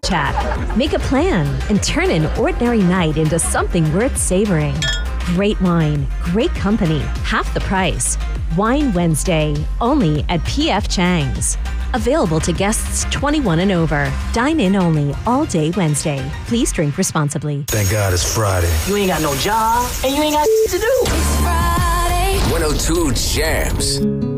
chat. Make a plan and turn an ordinary night into something worth savoring. Great wine, great company, half the price. Wine Wednesday, only at P.F. Chang's. Available to guests 21 and over. Dine in only all day Wednesday. Please drink responsibly. Thank God it's Friday. You ain't got no job and you ain't got to do. It's Friday. 102 Jams.